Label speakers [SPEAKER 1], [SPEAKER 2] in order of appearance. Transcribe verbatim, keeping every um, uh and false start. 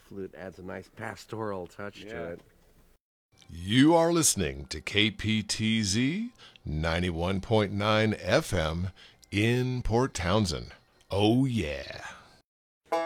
[SPEAKER 1] flute adds a nice pastoral touch
[SPEAKER 2] Yeah.
[SPEAKER 1] to it.
[SPEAKER 3] You are listening to K P T Z ninety-one point nine F M in Port Townsend. Oh, yeah.